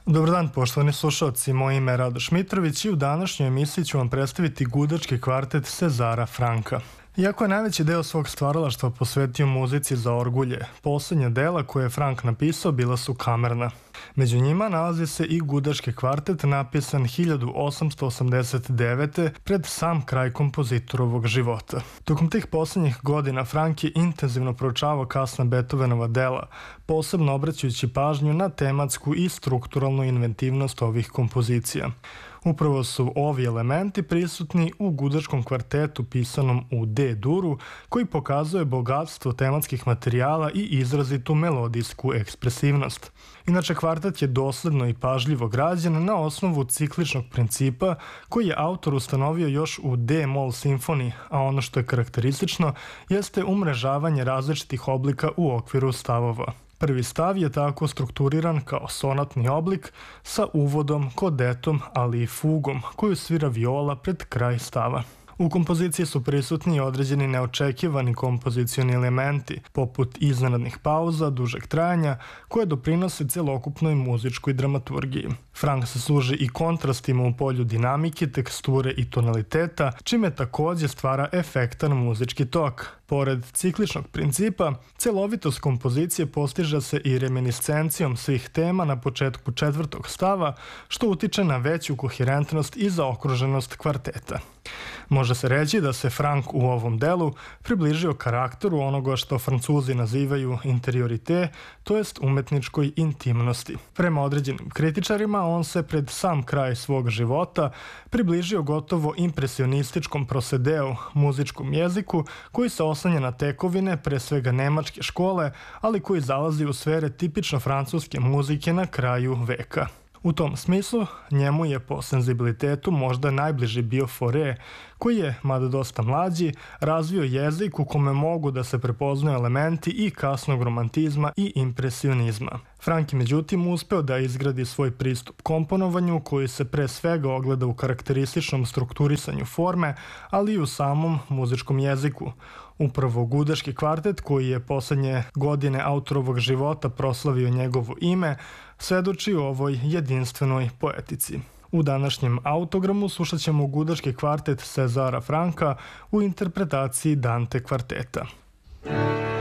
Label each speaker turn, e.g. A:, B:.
A: Dobar dan, poštovani slušalci. Moje ime je Radoš Mitrović i u današnjoj emisiji ću vam predstaviti gudački kvartet Cezara Franka. Iako je najveći deo svog stvaralaštva posvetio muzici za orgulje, poslednja dela koje je Frank napisao bila su kamerna. Među njima nalazi se i gudački kvartet napisan 1889. pred sam kraj kompozitorovog života. Tokom tih poslednjih godina Frank je intenzivno proučavao kasna Beethovenova dela, posebno obraćajući pažnju na tematsku i strukturalnu inventivnost ovih kompozicija. Upravo su ovi elementi prisutni u gudačkom kvartetu pisanom u D-duru, koji pokazuje bogatstvo tematskih materijala i izrazitu melodijsku ekspresivnost. Inače, kvartet je dosledno i pažljivo građen na osnovu cikličnog principa koji je autor ustanovio još u D-mol simfoniji, a ono što je karakteristično jeste umrežavanje različitih oblika u okviru stavova. Prvi stav je tako strukturiran kao sonatni oblik sa uvodom, kodetom, ali i fugom koju svira viola pred kraj stava. U kompoziciji su prisutni i određeni neočekivani kompozicioni elementi, poput iznenadnih pauza, dužeg trajanja, koje doprinose celokupnoj muzičkoj dramaturgiji. Frank se služi i kontrastima u polju dinamike, teksture i tonaliteta, čime takođe stvara efektan muzički tok. Pored cikličnog principa, celovitost kompozicije postiže se i reminiscencijom svih tema na početku četvrtog stava, što utiče na veću koherentnost i zaokruženost kvarteta. Može se reći da se Frank u ovom delu približio karakteru onoga što Francuzi nazivaju interiorite, to jest umetničkoj intimnosti. Prema određenim kritičarima, on se pred sam kraj svog života približio gotovo impresionističkom prosedeu, muzičkom jeziku koji se oslanja na tekovine, pre svega nemačke škole, ali koji zalazi u sfere tipično francuske muzike na kraju veka. U tom smislu, njemu je po senzibilitetu možda najbliži bio Fauré, koji je, mada dosta mlađi, razvio jezik u kome mogu da se prepoznaju elementi i kasnog romantizma i impresionizma. Frank je međutim uspeo da izgradi svoj pristup komponovanju koji se pre svega ogleda u karakterističnom strukturisanju forme, ali i u samom muzičkom jeziku. Upravo gudački kvartet, koji je poslednje godine autorovog života proslavio njegovo ime, svedoči o ovoj jedinstvenoj poetici. U današnjem autogramu slušat ćemo gudački kvartet Cezara Franka u interpretaciji Dante kvarteta.